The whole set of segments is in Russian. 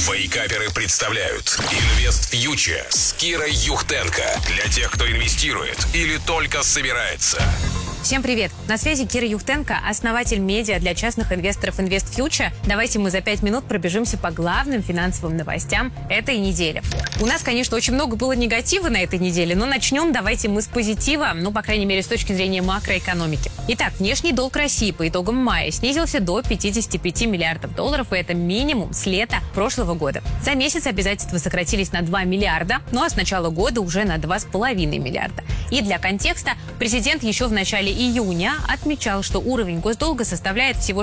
Вейкаперы представляют Инвест Фьючер с Кирой Юхтенко. Для тех, кто инвестирует или только собирается. Всем привет! На связи Кира Юхтенко, основатель медиа для частных инвесторов Инвест Фьючер. Давайте мы за 5 минут пробежимся по главным финансовым новостям этой недели. У нас, конечно, очень много было негатива на этой неделе, но начнем давайте мы с позитива, по крайней мере, с точки зрения макроэкономики. Итак, внешний долг России по итогам мая снизился до 55 миллиардов долларов, и это минимум с лета прошлого года. За месяц обязательства сократились на 2 миллиарда, а с начала года уже на 2,5 миллиарда. И для контекста, президент еще в начале июня отмечал, что уровень госдолга составляет всего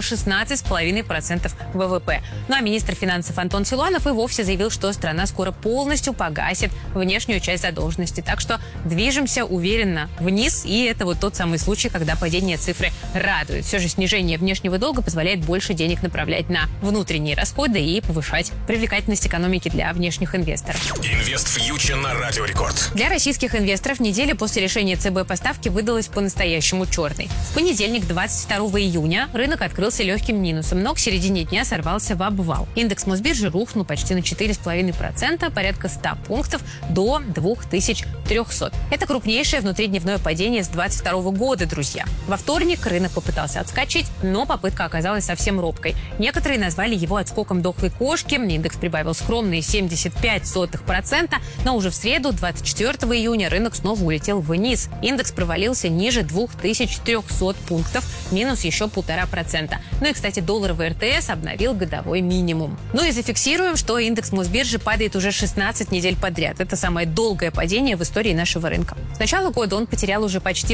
16,5% ВВП. А министр финансов Антон Силуанов и вовсе заявил, что страна скоро полностью погасит внешнюю часть задолженности. Так что движемся уверенно вниз, и это вот тот самый случай, когда падение цифры радует. Все же снижение внешнего долга позволяет больше денег направлять на внутренние расходы и повышать привлекательность экономики для внешних инвесторов. Инвест Фьючер на Радио Рекорд. Для российских инвесторов неделя после решения ЦБ по ставке выдалась по-настоящему черной. В понедельник, 22 июня, рынок открылся легким минусом, но к середине дня сорвался в обвал. Индекс Мосбиржи рухнул почти на 4,5%, порядка 100 пунктов, до 2300. Это крупнейшее внутридневное падение с 2022 года, друзья. Во вторник рынок попытался отскочить, но попытка оказалась совсем робкой. Некоторые назвали его отскоком дохлой кошки. Индекс прибавил скромные 0,75%, но уже в среду, 24 июня, рынок снова улетел вниз. Индекс провалился ниже 2400 пунктов, минус еще 1,5%. И, кстати, долларовый РТС обновил годовой минимум. И зафиксируем, что индекс Мосбиржи падает уже 16 недель подряд. Это самое долгое падение в истории нашего рынка. С начала года он потерял уже почти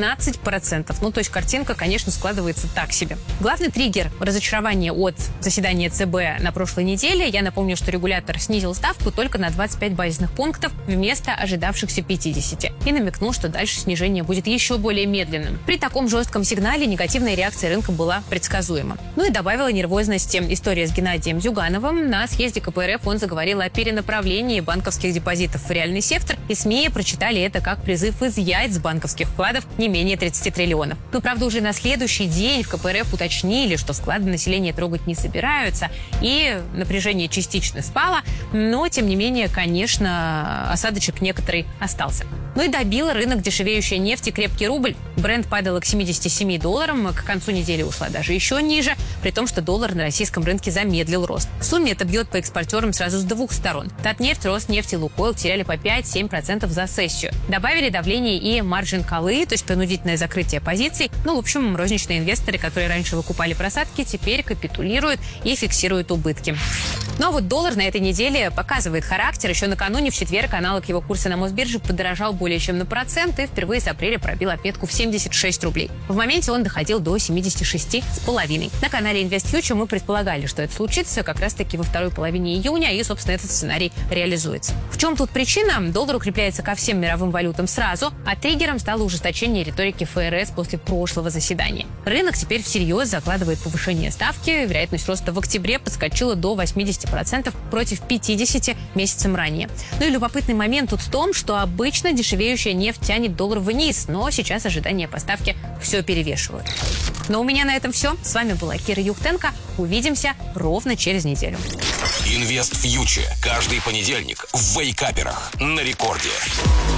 18%. То есть картинка, конечно, складывается так себе. Главный триггер разочарования от заседания ЦБ на прошлой неделе. Я напомню, что регулятор снизил ставку только на 25 базисных пунктов вместо ожидавшихся 50. И намекнул, что дальше снижение будет еще более медленным. При таком жестком сигнале негативная реакция рынка была предсказуема. И добавила нервозности история с Геннадием Зюгановым. На съезде КПРФ он заговорил о перенаправлении банковских депозитов в реальный сектор, и СМИ прочитали это как призыв изъять с банковских вкладов не менее 30 триллионов. Правда, уже на следующий день в КПРФ уточнили, что вклады населения трогать не собираются, и напряжение частично спало, но, тем не менее, конечно, осадочек некоторый остался. И добила рынок дешевеющая нефть и крепкий рубль. Брент падала к $77, к концу недели ушла даже еще ниже, при том, что доллар на российском рынке замедлил рост. В сумме это бьет по экспортерам сразу с двух сторон. Татнефть, Роснефть и Лукойл теряли по 5-7% за сессию. Добавили давление и маржин-коллы, то есть принудительное закрытие позиций. В общем, розничные инвесторы, которые раньше выкупали просадки, теперь капитулируют и фиксируют убытки. Доллар на этой неделе показывает характер. Еще накануне, в четверг, аналог его курса на Мосбирже подорожал более чем на процент и впервые с апреля пробил отметку в 76 рублей. В моменте он доходил до 76,5. На канале Инвест Фьючер мы предполагали, что это случится как раз-таки во второй половине июня, и, собственно, этот сценарий реализуется. В чем тут причина? Доллар укрепляется ко всем мировым валютам сразу, а триггером стало ужесточение риторики ФРС после прошлого заседания. Рынок теперь всерьез закладывает повышение ставки. Вероятность роста в октябре подскочила до 80% против 50% месяцем ранее. И любопытный момент тут в том, что обычно дешевеющая нефть тянет доллар вниз, но сейчас ожидания поставки все перевешивают. У меня на этом все. С вами была Кира Юхтенко. Увидимся ровно через неделю. Инвест Фьючер. Каждый понедельник в Вейкаперах на Рекорде.